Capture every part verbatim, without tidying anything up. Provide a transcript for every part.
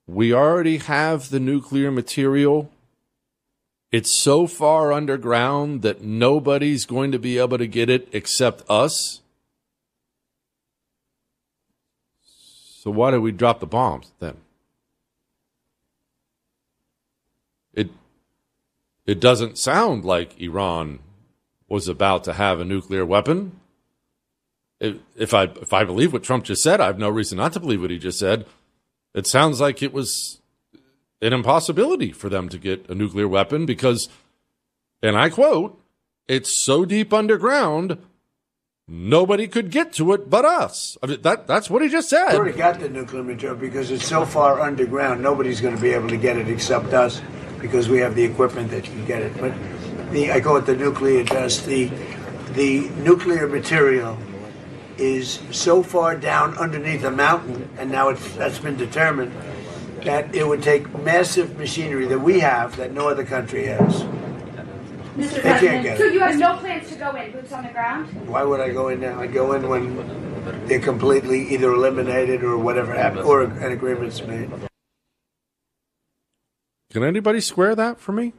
We already have the nuclear material. It's so far underground that nobody's going to be able to get it except us. So why did we drop the bombs then? It it doesn't sound like Iran was about to have a nuclear weapon. If, if I if I believe what Trump just said, I have no reason not to believe what he just said. It sounds like it was an impossibility for them to get a nuclear weapon because, and I quote, it's so deep underground, nobody could get to it but us. I mean, that that's what he just said. We already got the nuclear material because it's so far underground, nobody's going to be able to get it except us because we have the equipment that can get it. But the I call it the nuclear dust. The the nuclear material is so far down underneath a mountain, and now it's that's been determined that it would take massive machinery that we have that no other country has. Mister They President, can't get so it. you have no plans to go in, boots on the ground? Why would I go in now? I go in when they're completely either eliminated or whatever happened, or an agreement's made. Can anybody square that for me?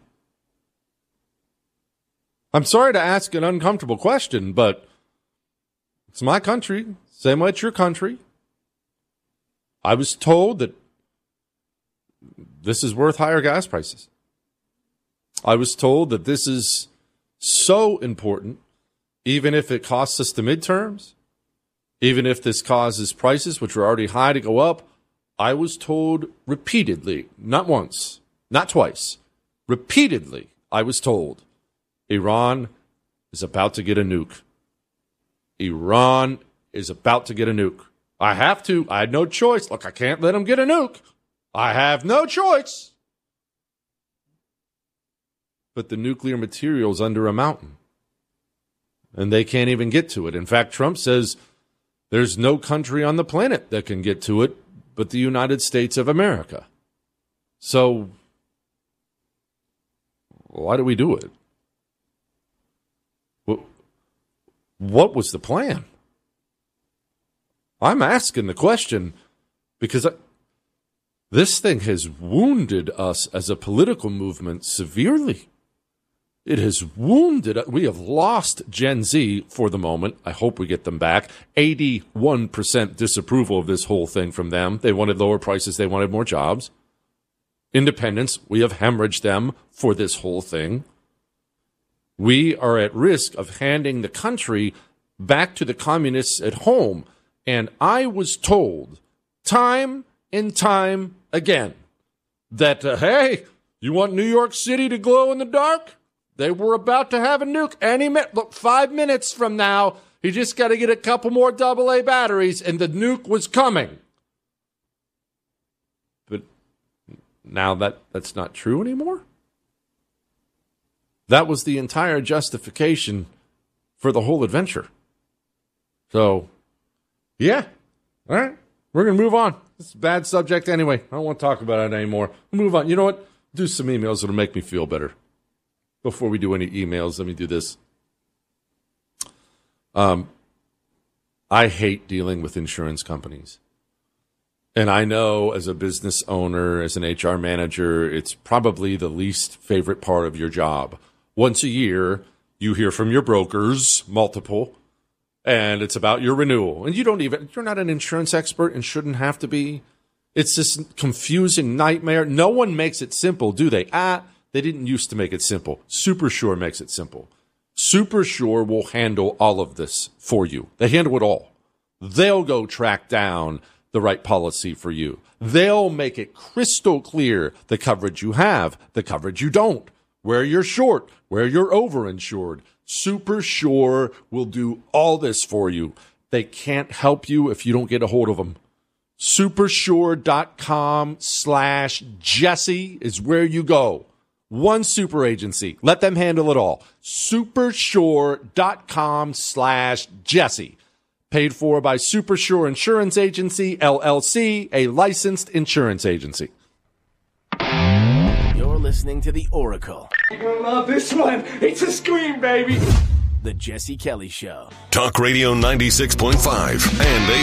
I'm sorry to ask an uncomfortable question, but it's my country, same way it's your country. I was told that this is worth higher gas prices. I was told that this is so important, even if it costs us the midterms, even if this causes prices, which are already high, to go up. I was told repeatedly, not once, not twice, repeatedly, I was told Iran is about to get a nuke. Iran is about to get a nuke. I have to. I had no choice. Look, I can't let them get a nuke. I have no choice. But the nuclear material's under a mountain, and they can't even get to it. In fact, Trump says there's no country on the planet that can get to it but the United States of America. So why do we do it? What was the plan? I'm asking the question because I, this thing has wounded us as a political movement severely. It has wounded us. We have lost Gen Z for the moment. I hope we get them back. eighty-one percent disapproval of this whole thing from them. They wanted lower prices. They wanted more jobs. Independents, we have hemorrhaged them for this whole thing. We are at risk of handing the country back to the communists at home. And I was told time and time again that, uh, hey, you want New York City to glow in the dark? They were about to have a nuke any minute. Look, five minutes from now, you just got to get a couple more double A batteries, and the nuke was coming. But now that that's not true anymore? That was the entire justification for the whole adventure. So, yeah. All right. We're going to move on. It's a bad subject anyway. I don't want to talk about it anymore. We'll move on. You know what? Do some emails that'll make me feel better. Before we do any emails, let me do this. Um, I hate dealing with insurance companies. And I know as a business owner, as an H R manager, it's probably the least favorite part of your job. Once a year, you hear from your brokers, multiple, and it's about your renewal. And you don't even, you're not an insurance expert and shouldn't have to be. It's this confusing nightmare. No one makes it simple, do they? Ah, they didn't used to make it simple. SuperSure makes it simple. SuperSure will handle all of this for you. They handle it all. They'll go track down the right policy for you. They'll make it crystal clear the coverage you have, the coverage you don't, where you're short, where you're overinsured. SuperSure will do all this for you. They can't help you if you don't get a hold of them. Supersure.com slash Jesse is where you go. One super agency. Let them handle it all. Supersure.com slash Jesse. Paid for by Supersure Insurance Agency, L L C, a licensed insurance agency. You're listening to The Oracle. You're going to love this one. It's a scream, baby. The Jesse Kelly Show. Talk Radio ninety-six point five and A